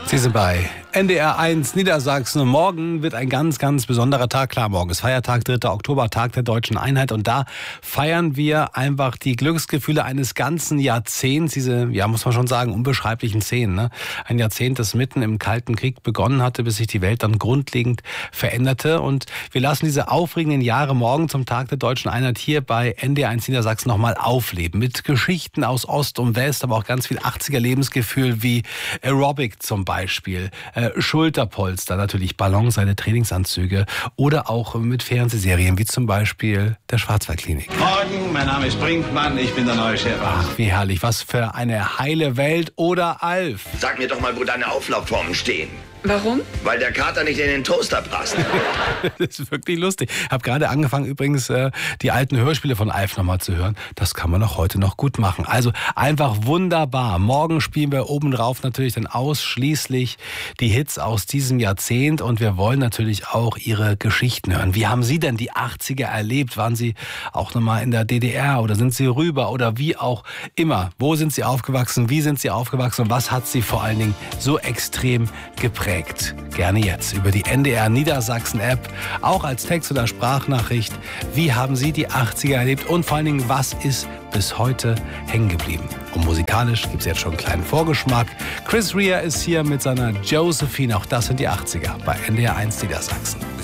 Sie sind bei NDR 1 Niedersachsen und morgen wird ein ganz, ganz besonderer Tag. Klar, morgen ist Feiertag, 3. Oktober, Tag der Deutschen Einheit, und da feiern wir einfach die Glücksgefühle eines ganzen Jahrzehnts, diese, ja, muss man schon sagen, unbeschreiblichen Szenen. Ne? Ein Jahrzehnt, das mitten im Kalten Krieg begonnen hatte, bis sich die Welt dann grundlegend veränderte, und wir lassen diese aufregenden Jahre morgen zum Tag der Deutschen Einheit hier bei NDR 1 Niedersachsen nochmal aufleben. Mit Geschichten aus Ost und West, aber auch ganz viel 80er Lebensgefühl wie Aerobic zum Beispiel, Schulterpolster, natürlich Ballonseile, Trainingsanzüge oder auch mit Fernsehserien wie zum Beispiel der Schwarzwaldklinik. Morgen, mein Name ist Brinkmann, ich bin der neue Chef. Ach, wie herrlich, was für eine heile Welt. Oder Alf. Sag mir doch mal, wo deine Auflaufformen stehen. Warum? Weil der Kater nicht in den Toaster passt. Das ist wirklich lustig. Ich habe gerade angefangen, übrigens die alten Hörspiele von Alf nochmal zu hören. Das kann man auch heute noch gut machen. Also einfach wunderbar. Morgen spielen wir obendrauf natürlich dann ausschließlich die Hits aus diesem Jahrzehnt, und wir wollen natürlich auch Ihre Geschichten hören. Wie haben Sie denn die 80er erlebt? Waren Sie auch nochmal in der DDR oder sind Sie rüber oder wie auch immer? Wo sind Sie aufgewachsen? Wie sind Sie aufgewachsen? Und was hat Sie vor allen Dingen so extrem geprägt? Gerne jetzt über die NDR Niedersachsen App, auch als Text- oder Sprachnachricht. Wie haben Sie die 80er erlebt und vor allen Dingen, was ist bis heute hängen geblieben? Und musikalisch gibt es jetzt schon einen kleinen Vorgeschmack. Chris Rea ist hier mit seiner Josephine. Auch das sind die 80er bei NDR 1 Niedersachsen.